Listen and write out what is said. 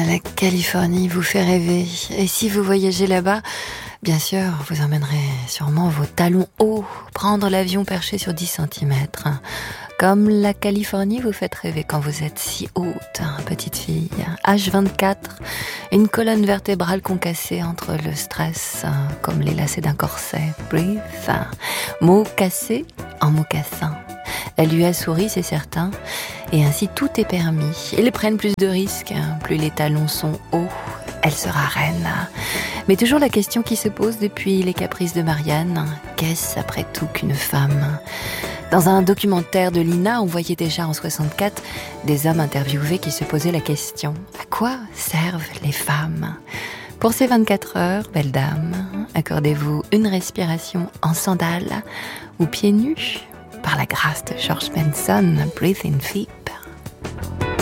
La Californie vous fait rêver. Et si vous voyagez là-bas, bien sûr, vous emmènerez sûrement vos talons hauts, prendre l'avion perché sur 10 centimètres. Comme la Californie vous fait rêver quand vous êtes si haute, petite fille. H24, une colonne vertébrale concassée entre le stress, comme les lacets d'un corset. Breathe, mots cassés en mocassins. Elle lui a souri, c'est certain, et ainsi tout est permis. Ils prennent plus de risques, plus les talons sont hauts, elle sera reine. Mais toujours la question qui se pose depuis les caprices de Marianne, qu'est-ce après tout qu'une femme ? Dans un documentaire de l'INA, on voyait déjà en 64 des hommes interviewés qui se posaient la question, à quoi servent les femmes ? Pour ces 24 heures, belle dame, accordez-vous une respiration en sandales ou pieds nus ? Par la grâce de George Benson, Breathe in Feet.